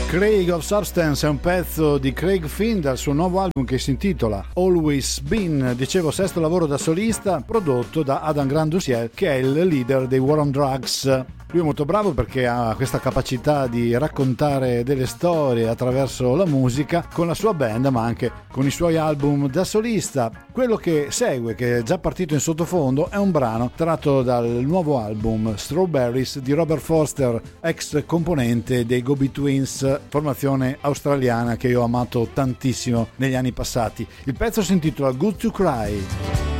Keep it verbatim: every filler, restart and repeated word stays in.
Craig of Substance è un pezzo di Craig Finn dal suo nuovo album che si intitola Always Been, dicevo sesto lavoro da solista prodotto da Adam Granduciel, che è il leader dei War on Drugs. Lui è molto bravo perché ha questa capacità di raccontare delle storie attraverso la musica con la sua band, ma anche con i suoi album da solista. Quello che segue, che è già partito in sottofondo, è un brano tratto dal nuovo album Strawberries di Robert Forster, ex componente dei Go-Betweens, formazione australiana che io ho amato tantissimo negli anni passati. Il pezzo si intitola Good to Cry.